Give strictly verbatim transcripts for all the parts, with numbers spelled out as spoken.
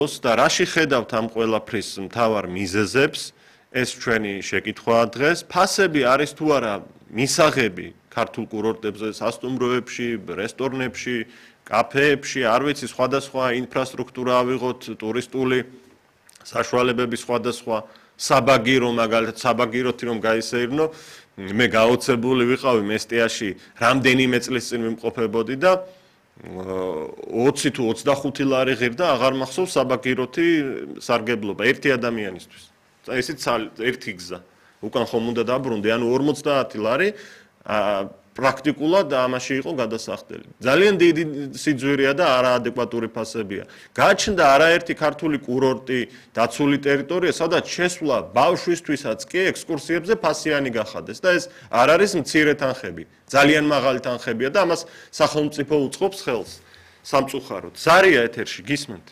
და რაში ხედავთ ამ ყველაფრის მთავარ მიზეზებს, ეს ჩვენი შეკითხვაა დღეს. ფასები არის თუ არა მისაღები ქართულ კურორტებზე, სასტუმროებში, რესტორნებში, კაფეებში, არ ვიცი, სხვადასხვა ინფრასტრუქტურა ავიღოთ, ტურისტული საშუალებები სხვადასხვა, საბაგირო, მაგალითად, საბაგიროთი რომ გაისეირნო, მე გაოცებული ვიყავი მესტიაში, რამდენიმე წლის წინ ვიმყოფებოდი და ოცი თუ ოცდახუთი ლარი ღირდა, აღარ მახსოვს საბაგიროთი სარგებლობა ერთი ადამიანისთვის. ესეც ერთი გზა. უკან ხომ უნდა დაბრუნდე, ანუ ორმოცდაათი ლარი პრაქტიკულად ამაში იყო გადასახდელი. ძალიან დიდი სიძვირეა და არაადეკვატური ფასებია. გაჩნდა არაერთი ქართული კურორტი, დაცული ტერიტორია, სადაც შესვლა ბავშვისთვისაც კი ექსკურსიებზე ფასიანი გახადეს და ეს არ არის მცირე თანხები. ძალიან მაღალი თანხებია და ამას სახელმწიფო უწყობს ხელს სამწუხაროდ. ზარია ეთერში, გისმენთ?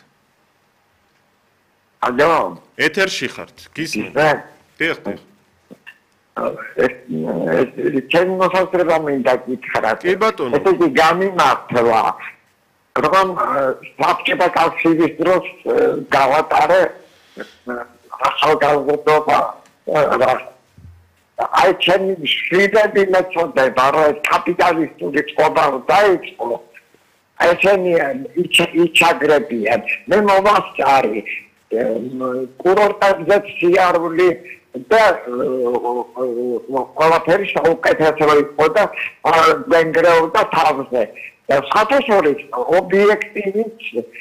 ალო, ეთერში ხართ, გისმენთ? დიახ, დიახ. ჩემი მოსაზრება მინდა გითხრათ. კი ბატონო. ესე გამიმართლა, რომ საბჭოთა კავშირის დროს გავატარე ახალგაზრდობა. აი ჩემი შვილები მეწოდება, რომ კაპიტალისტური წყობა დაიწყო. ესენი იჩაგრებიან. მე მოვასწარი კურორტებზე სიარული და ყველაფერი საუკეთესო იყო და გენგრეობდა თავზე. სათავშორის ობიექტივით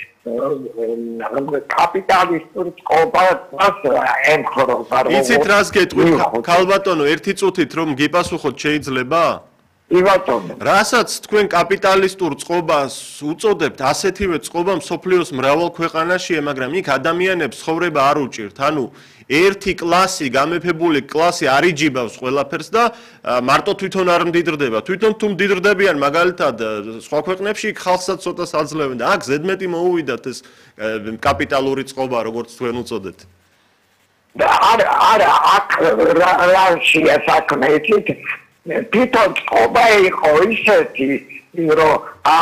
კაპიტალისტური წყობას ემხრობა. იცით რას გეტყვით, ქალბატონო, ერთი წუთით რომ გიპასუხოთ შეიძლება? იბატონო. რასაც თქვენ კაპიტალისტურ წყობას უწოდებთ, ასეთივე წყობა მსოფლიოს მრავალ ქვეყანაშია, მაგრამ იქ ადამიანებს ცხოვრება არ უჭირთ. ანუ ერთი კლასი, გამეფებული კლასი არ იჯიბავს ყველაფერს და მარტო თვითონ არ მდიდრდება. თვითონ თუ მდიდრდებიან, მაგალითად, სხვა ქვეყნებში იქ ხალხსაც ცოტას აძლევენ და აქ ზედმეტი მოუვიდათ ეს კაპიტალური წყობა, როგორც თქვენ უწოდეთ. არა, არა, აქ რაშია საქმე, იცით? თვითონ წყობა იყო ისეთი, რომ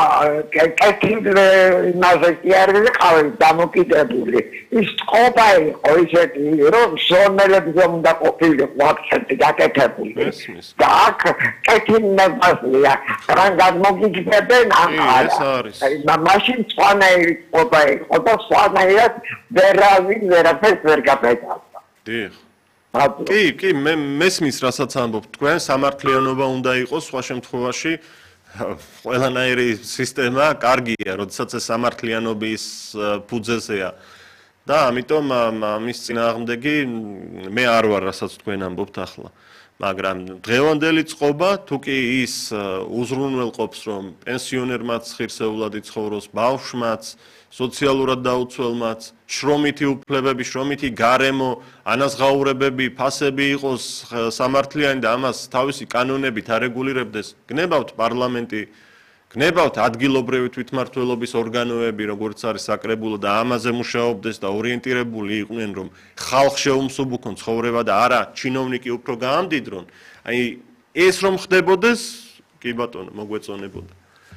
კეთილ იმაზე კი არ ვიყავი დამოკიდებული. ის წყობა იყო ისეთი, რომ ზონელებზე უნდა ყოფილიყო აქცენტი გაკეთებული. და აქ კეთილნებაზია, რან გადმოგიგდებენ ახლა. მაშინ სხვანაირი წყობა იყო და სხვანაირად ვერავინ ვერაფერს ვერ გაბედავდა. დიახ. კი, კი, მე მესმის რასაც ამბობთ თქვენ, სამართლიანობა უნდა იყოს სხვა შემთხვევაში ყველანაირი სისტემა კარგია, როდესაც ეს სამართლიანობის ფუძეზეა. და ამიტომ ამის წინააღმდეგი მე არ ვარ, რასაც თქვენ ამბობთ ახლა. მაგრამ დღევანდელი წყობა, თუ კი ის უზრუნველყოფს, რომ პენსიონერმაც ხირსეულად იცხოვროს, ბავშვმაც, სოციალურად დაუცველმაც, შრომითი უფლებები, შრომითი გარემო, ანაზღაურებები, ფასები იყოს სამართლიანი და ამას თავისი კანონებით არეგულირებდეს, გნებავთ პარლამენტი, გნებავთ ადგილობრივი თვითმმართველობის ორგანოები, როგორც არის საკრებულო და ამაზე მუშაობდეს და ორიენტირებული იყვნენ, რომ ხალხ შეუმსუბუქონ ცხოვრება და არა ჩინოვნიკი უფრო გაამდიდრონ. აი ეს რომ ხდებოდეს, კი ბატონო, მოგვეწონებოდა.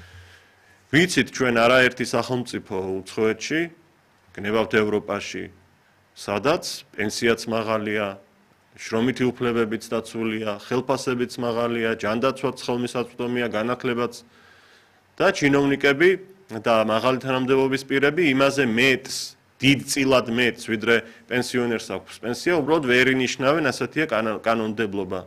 ვიცით ჩვენ არაერთი სახელმწიფო უცხოეთში, გნებავთ ევროპაში, სადაც პენსიაც მაღალია, შრომითი უფლებებიც დაცულია, ხელფასებიც მაღალია, ჯანდაცვაც ხელმისაწვდომია, განათლებაც და ჩინოვნიკები და მაღალი თანამდებობის პირები იმაზე მეტს, დიდწილად მეტს, ვიდრე პენსიონერს აქვს პენსია, უბრალოდ ვერ ინიშნავენ, ასეთია კანონმდებლობა.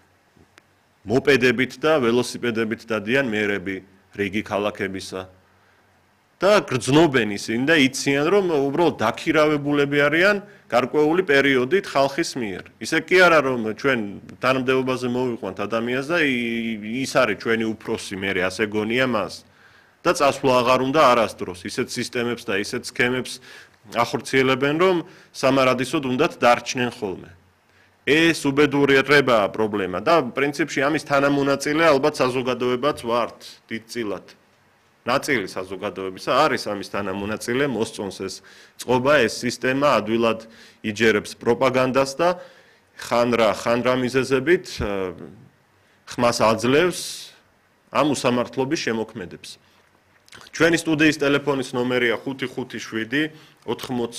მოპედებით და ველოსიპედებით დადიან მერები რიგი ქალაქებისა. და გრძნობენ ისინი და იციან, რომ უბრალოდ დაქირავებულები არიან გარკვეული პერიოდით ხალხის მიერ. ისე კი არა, რომ ჩვენ თანამდებობაზე მოვიყვანთ ადამიანს და ის არის ჩვენი უფროსი, მე ასე გონია მას. და წასვლა აღარ უნდა არასდროს. ისეთ სისტემებს და ისეთ სქემებს ახორციელებენ, რომ სამარადისოდ უნდათ დარჩნენ ხოლმე. ეს უბედურებაა პრობლემა და პრინციპში ამის თანამონაწილე ალბათ საზოგადოებაც ვართ დიდწილად. ნაწილი საზოგადოებისა არის ამის თანამონაწილე, მოსწონს ეს წყობა, ეს სისტემა ადვილად იჯერებს პროპაგანდას და ხან რა, ხან რა მიზეზებით ხმას აძლევს ამ უსამართლობის შემოქმედებს. ჩვენი სტუდიის ტელეფონის ნომერია ხუთი ხუთი შვიდი ოთხმოცი